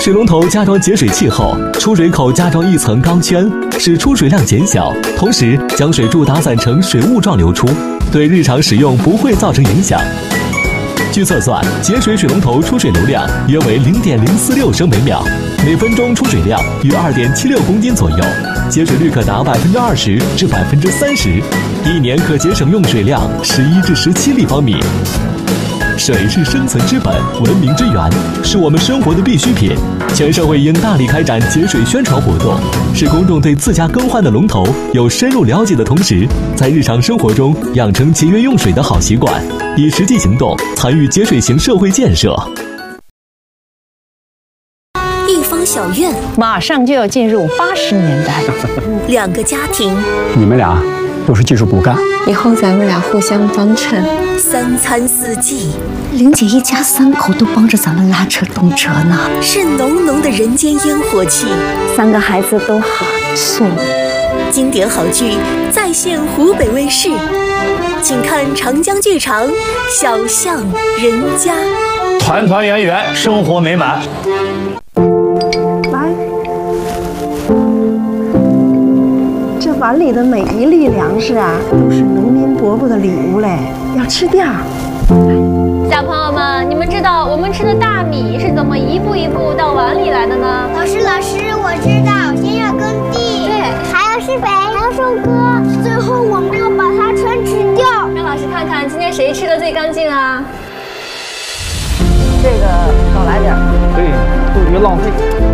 水龙头加装节水器后，出水口加装一层钢圈，使出水量减小，同时将水柱打散成水雾状流出，对日常使用不会造成影响。据测算，节水水龙头出水流量约为0.046升每秒，每分钟出水量约2.76公斤左右，节水率可达20%至30%，一年可节省用水量11至17立方米。水是生存之本，文明之源，是我们生活的必需品。全社会应大力开展节水宣传活动，使公众对自家更换的龙头有深入了解的同时，在日常生活中养成节约用水的好习惯，以实际行动参与节水型社会建设。 一方小院马上就要进入80年代， 两个家庭， 你们俩都是技术骨干， 以后咱们俩互相帮衬。 三餐四季， 玲姐一家3口都帮着咱们拉车动车呢， 是浓浓的人间烟火气。 3个孩子都好送。 经典好剧再现湖北卫视，请看长江剧场《小巷人家》， 团团圆圆，生活美满。 来，这碗里的每一粒粮食啊，都是农民伯伯的礼物嘞，要吃掉。 小朋友们，你们知道我们吃的大米是怎么一步一步到碗里来的呢？ 老师，我知道，先要耕地， 对， 还要施肥，还要收割，最后我们要把它全吃掉。 让老师看看今天谁吃的最干净啊？ 这个少来点， 对，不许浪费。